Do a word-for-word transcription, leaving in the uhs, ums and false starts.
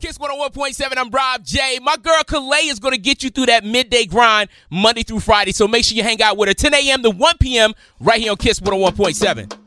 Kiss one oh one point seven. I'm Rob J. My girl Kalei is going to get you through that midday grind Monday through Friday. So make sure you hang out with her ten a.m. to one p.m. right here on Kiss one oh one point seven.